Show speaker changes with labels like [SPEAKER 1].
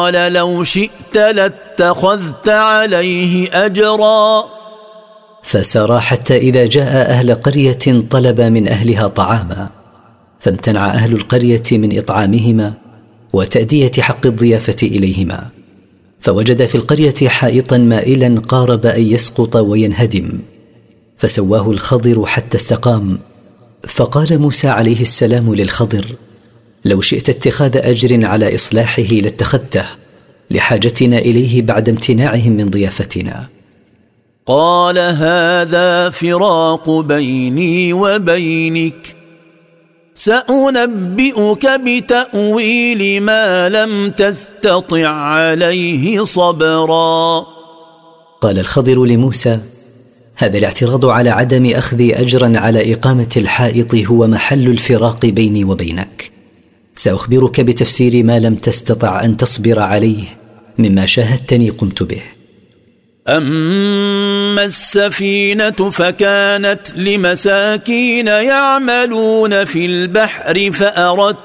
[SPEAKER 1] قال لو شئت لاتخذت عليه أجرا.
[SPEAKER 2] فسار حتى إذا جاء أهل قرية طلب من أهلها طعاما، فامتنع أهل القرية من إطعامهما وتأدية حق الضيافة إليهما، فوجد في القرية حائطا مائلا قارب أن يسقط وينهدم، فسواه الخضر حتى استقام. فقال موسى عليه السلام للخضر: لو شئت اتخاذ أجر على إصلاحه لاتخذته، لحاجتنا إليه بعد امتناعهم من ضيافتنا.
[SPEAKER 1] قال هذا فراق بيني وبينك، سأنبئك بتأويل ما لم تستطع عليه صبرا.
[SPEAKER 2] قال الخضر لموسى: هذا الاعتراض على عدم أخذ أجرا على إقامة الحائط هو محل الفراق بيني وبينك. سأخبرك بتفسير ما لم تستطع أن تصبر عليه مما شاهدتني قمت به.
[SPEAKER 1] أما السفينة فكانت لمساكين يعملون في البحر، فأردت